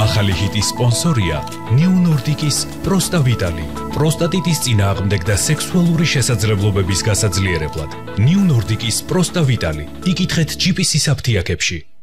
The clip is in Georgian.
ახალი ჰიტის სპონსორია New Nordic-ის Prosta Vitali. პროსტატიტის წინააღმდეგ და სექსუალური შესაძლებლობების გასაძლიერებლად. New Nordic-ის Prosta Vitali. იკითხეთ GPC-ის აფთიაქებში.